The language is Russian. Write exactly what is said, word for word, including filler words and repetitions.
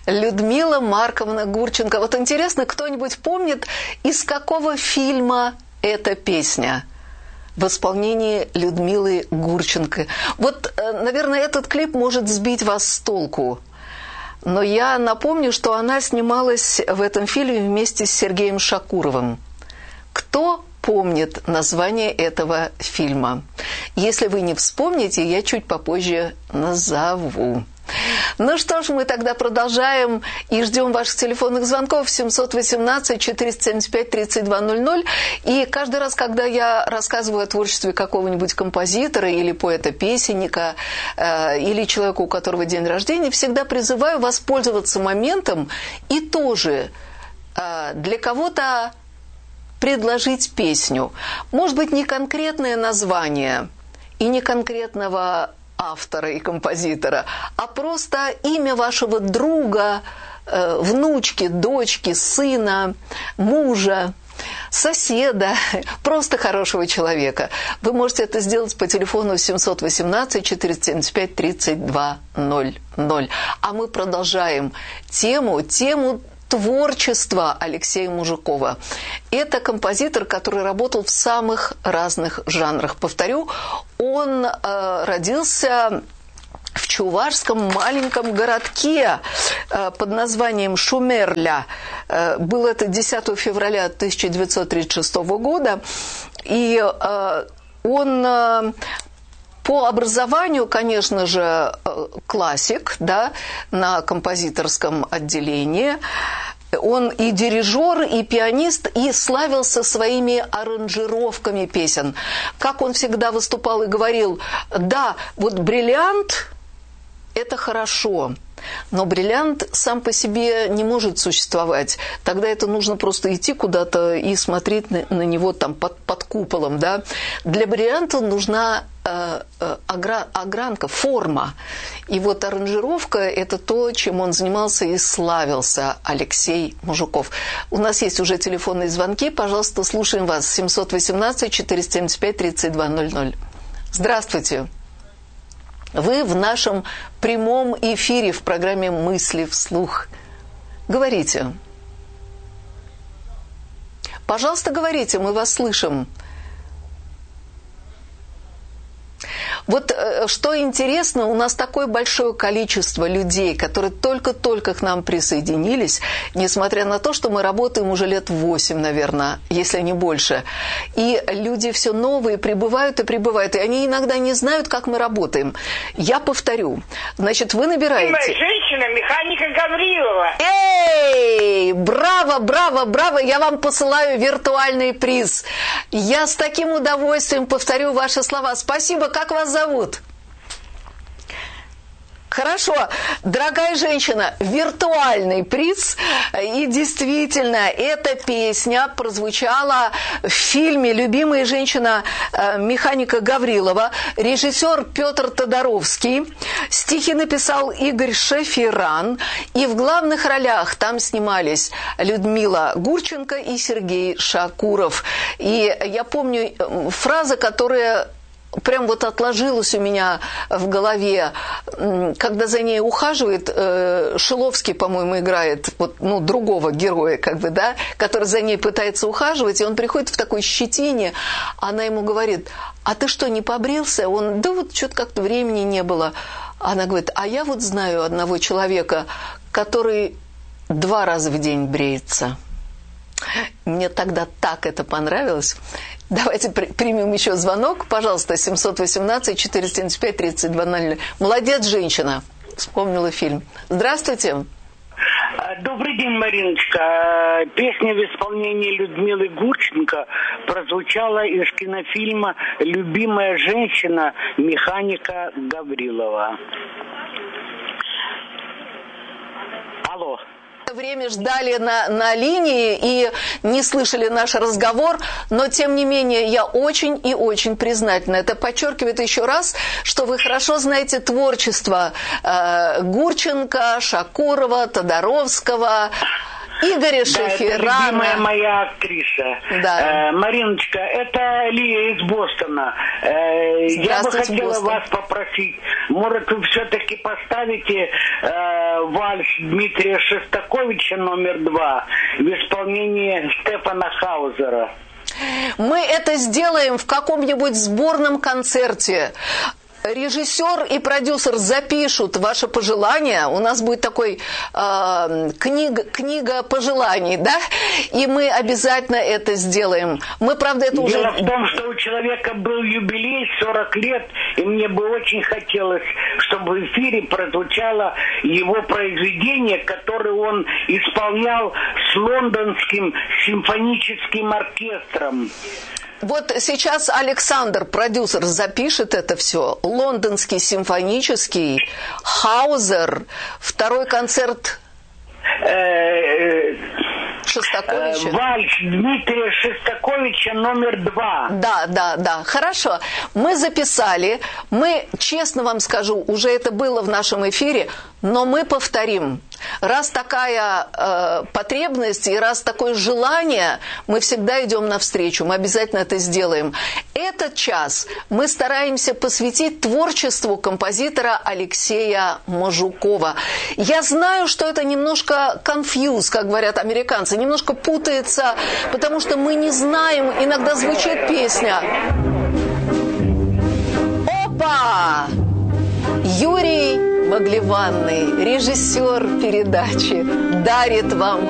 Людмила Марковна Гурченко. Вот интересно, кто-нибудь помнит, из какого фильма эта песня в исполнении Людмилы Гурченко? Вот, наверное, этот клип может сбить вас с толку. Но я напомню, что она снималась в этом фильме вместе с Сергеем Шакуровым. Кто помнит название этого фильма? Если вы не вспомните, я чуть попозже назову. Ну что ж, мы тогда продолжаем и ждем ваших телефонных звонков семь один восемь четыреста семьдесят пять тридцать два ноль ноль. И каждый раз, когда я рассказываю о творчестве какого-нибудь композитора или поэта-песенника, э, или человека, у которого день рождения, всегда призываю воспользоваться моментом и тоже э, для кого-то предложить песню. Может быть, не конкретное название и не конкретного автора и композитора, а просто имя вашего друга, э, внучки, дочки, сына, мужа, соседа, просто хорошего человека. Вы можете это сделать по телефону семь один восемь четыреста семьдесят пять тридцать два ноль ноль. А мы продолжаем тему, тему творчества Алексея Мужикова. Это композитор, который работал в самых разных жанрах. Повторю, он э, родился в чувашском маленьком городке э, под названием Шумерля. Э, было это десятого февраля тысяча девятьсот тридцать шестого года. И э, он... Э, По образованию, конечно же, классик, да, на композиторском отделении. Он и дирижер, и пианист, и славился своими аранжировками песен. Как он всегда выступал и говорил, да, вот бриллиант – это хорошо, но бриллиант сам по себе не может существовать. Тогда это нужно просто идти куда-то и смотреть на, на него там под, под куполом, да. Для бриллианта нужна э, э, огра, огранка, форма. И вот аранжировка – это то, чем он занимался и славился, Алексей Мужиков. У нас есть уже телефонные звонки. Пожалуйста, слушаем вас. семь один восемь четыреста семьдесят пять тридцать два ноль ноль. Здравствуйте. Вы в нашем прямом эфире в программе «Мысли вслух». Говорите. Пожалуйста, говорите, мы вас слышим. Вот что интересно, у нас такое большое количество людей, которые только-только к нам присоединились, несмотря на то, что мы работаем уже лет восемь, наверное, если не больше. И люди все новые прибывают и прибывают, и они иногда не знают, как мы работаем. Я повторю. Значит, вы набираете... Женщина, механика Гаврилова. Эй! Браво, браво, браво! Я вам посылаю виртуальный приз. Я с таким удовольствием повторю ваши слова. Спасибо. Как вас зовут? Хорошо, дорогая женщина, виртуальный приз. И действительно, эта песня прозвучала в фильме «Любимая женщина» механика Гаврилова. Режиссер Петр Тодоровский. Стихи написал Игорь Шеферан. И в главных ролях там снимались Людмила Гурченко и Сергей Шакуров. И я помню фраза, которая... прям вот отложилось у меня в голове, когда за ней ухаживает, Шиловский, по-моему, играет вот, ну, другого героя, как бы, да, который за ней пытается ухаживать, и он приходит в такой щетине, она ему говорит, а ты что, не побрился? Он, да вот что-то как-то времени не было. Она говорит, а я вот знаю одного человека, который два раза в день бреется. Мне тогда так это понравилось. Давайте примем еще звонок. Пожалуйста, семь один восемь четыреста семьдесят пять тридцать два ноль ноль. Молодец, женщина. Вспомнила фильм. Здравствуйте. Добрый день, Мариночка. Песня в исполнении Людмилы Гурченко прозвучала из кинофильма «Любимая женщина» механика Гаврилова. Алло. Время ждали на, на линии и не слышали наш разговор, но тем не менее я очень и очень признательна. Это подчеркивает еще раз, что вы хорошо знаете творчество э, Гурченко, Шакурова, Тодоровского Игоря Шеферана. Да, любимая моя актриса. Да. Э, Мариночка, это Лия из Бостона. Э, я бы хотела Бостон. вас попросить, может, вы все-таки поставите э, вальс Дмитрия Шостаковича номер два в исполнении Стефана Хаузера. Мы это сделаем в каком-нибудь сборном концерте. Режиссер и продюсер запишут ваши пожелания. У нас будет такой э, книга, книга пожеланий, да? И мы обязательно это сделаем. Мы, правда, это Дело уже... Дело в том, что у человека был юбилей сорок лет, и мне бы очень хотелось, чтобы в эфире прозвучало его произведение, которое он исполнял с лондонским симфоническим оркестром. Вот сейчас Александр, продюсер, запишет это все. Лондонский симфонический, Хаузер, второй концерт Шостаковича. Вальс Дмитрия Шостаковича номер два. Да, да, да. Хорошо. Мы записали. Мы, честно вам скажу, уже это было в нашем эфире, но мы повторим. Раз такая э, потребность и раз такое желание, мы всегда идем навстречу. Мы обязательно это сделаем. Этот час мы стараемся посвятить творчеству композитора Алексея Мажукова. Я знаю, что это немножко confuse, как говорят американцы, немножко путается, потому что мы не знаем, иногда звучит песня. Опа! Юрий Маглеванный, режиссер передачи, дарит вам